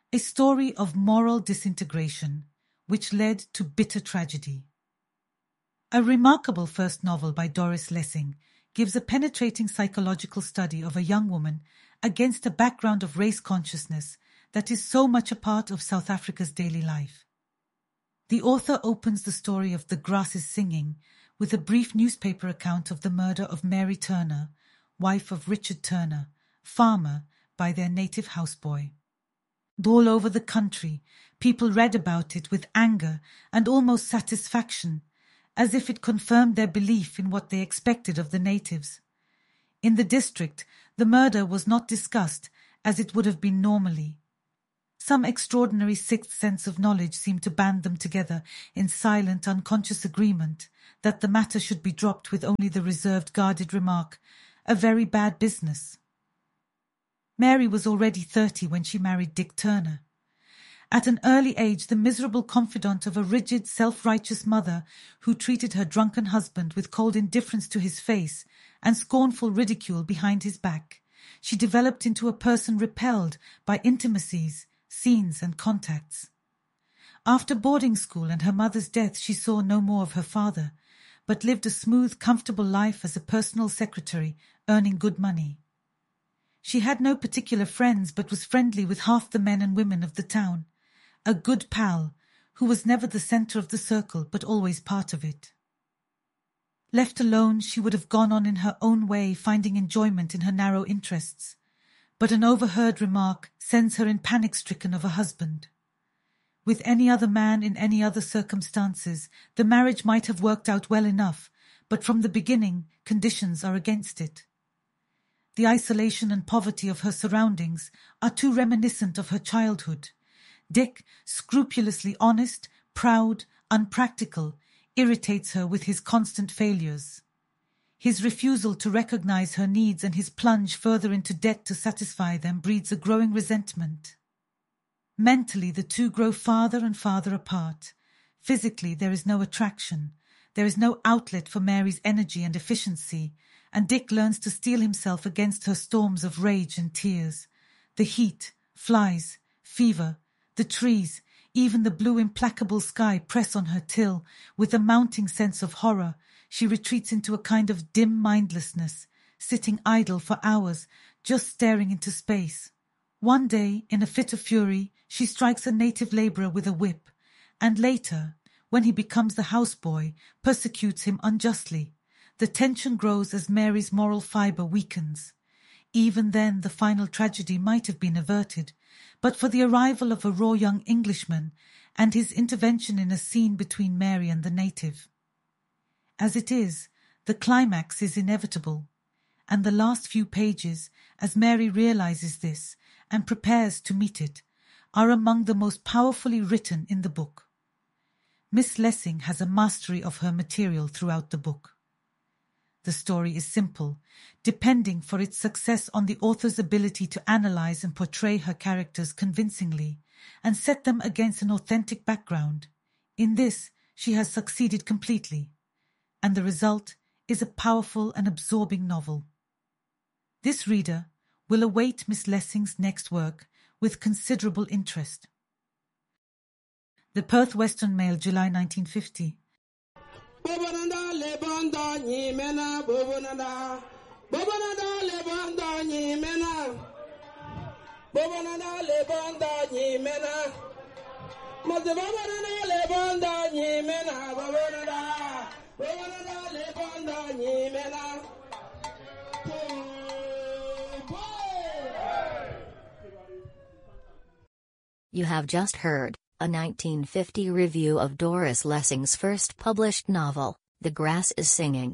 a story of moral disintegration which led to bitter tragedy. A remarkable first novel by Doris Lessing gives a penetrating psychological study of a young woman against a background of race consciousness that is so much a part of South Africa's daily life. The author opens the story of The Grass is Singing with a brief newspaper account of the murder of Mary Turner, wife of Richard Turner, farmer, by their native houseboy. All over the country, people read about it with anger and almost satisfaction, as if it confirmed their belief in what they expected of the natives. In the district, the murder was not discussed as it would have been normally. Some extraordinary sixth sense of knowledge seemed to band them together in silent, unconscious agreement that the matter should be dropped with only the reserved, guarded remark, "A very bad business." Mary was already 30 when she married Dick Turner. At an early age, the miserable confidant of a rigid, self-righteous mother who treated her drunken husband with cold indifference to his face and scornful ridicule behind his back, she developed into a person repelled by intimacies, scenes and contacts. After boarding school and her mother's death, she saw no more of her father, but lived a smooth, comfortable life as a personal secretary, earning good money. She had no particular friends, but was friendly with half the men and women of the town, a good pal, who was never the centre of the circle, but always part of it. Left alone, she would have gone on in her own way, finding enjoyment in her narrow interests, but an overheard remark sends her in panic-stricken of a husband. With any other man in any other circumstances, the marriage might have worked out well enough, but from the beginning, conditions are against it. The isolation and poverty of her surroundings are too reminiscent of her childhood. Dick, scrupulously honest, proud, unpractical, irritates her with his constant failures. His refusal to recognize her needs and his plunge further into debt to satisfy them breeds a growing resentment. Mentally, the two grow farther and farther apart. Physically, there is no attraction. There is no outlet for Mary's energy and efficiency, and Dick learns to steel himself against her storms of rage and tears. The heat, flies, fever, the trees, even the blue implacable sky press on her till, with a mounting sense of horror, she retreats into a kind of dim mindlessness, sitting idle for hours, just staring into space. One day, in a fit of fury, she strikes a native labourer with a whip, and later, when he becomes the houseboy, persecutes him unjustly. The tension grows as Mary's moral fibre weakens. Even then the final tragedy might have been averted, but for the arrival of a raw young Englishman and his intervention in a scene between Mary and the native. As it is, the climax is inevitable, and the last few pages, as Mary realizes this and prepares to meet it, are among the most powerfully written in the book. Miss Lessing has a mastery of her material throughout the book. The story is simple, depending for its success on the author's ability to analyze and portray her characters convincingly and set them against an authentic background. In this, she has succeeded completely, and the result is a powerful and absorbing novel. This reader will await Miss Lessing's next work with considerable interest. The Perth Western Mail, July 1950. Bobonada lebanda nyimena bobonada bobonada lebanda nyimena bobonada lebanda nyimena mothe bobonada lebanda nyimena bobonada lebanda nyimena. You have just heard a 1950 review of Doris Lessing's first published novel, The Grass is Singing.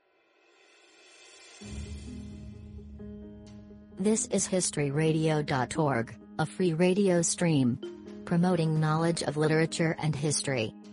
This is historyradio.org, a free radio stream promoting knowledge of literature and history.